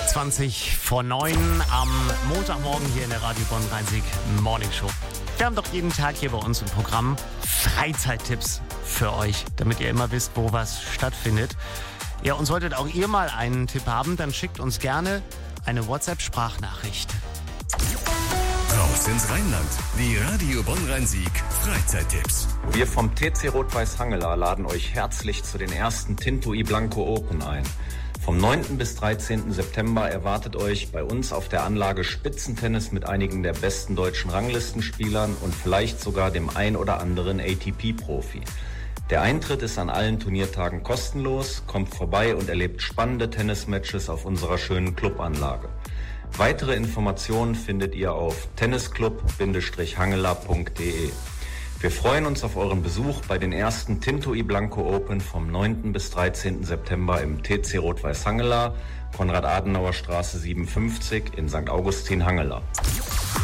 20 vor 9 am Montagmorgen hier in der Radio Bonn-Rhein-Sieg Morning Show. Wir haben doch jeden Tag hier bei uns im Programm Freizeittipps für euch, damit ihr immer wisst, wo was stattfindet. Ja, und solltet auch ihr mal einen Tipp haben, dann schickt uns gerne eine WhatsApp-Sprachnachricht. Raus ins Rheinland. Die Radio Bonn-Rhein-Sieg Freizeittipps. Wir vom TC Rot-Weiß Hangela laden euch herzlich zu den ersten Tinto y Blanco Open ein. Vom 9. bis 13. September erwartet euch bei uns auf der Anlage Spitzentennis mit einigen der besten deutschen Ranglistenspielern und vielleicht sogar dem ein oder anderen ATP-Profi. Der Eintritt ist an allen Turniertagen kostenlos, kommt vorbei und erlebt spannende Tennismatches auf unserer schönen Clubanlage. Weitere Informationen findet ihr auf tennisclub-hangela.de. Wir freuen uns auf euren Besuch bei den ersten Tinto y Blanco Open vom 9. bis 13. September im TC Rot-Weiß Hangela, Konrad-Adenauer-Straße 57 in St. Augustin Hangela.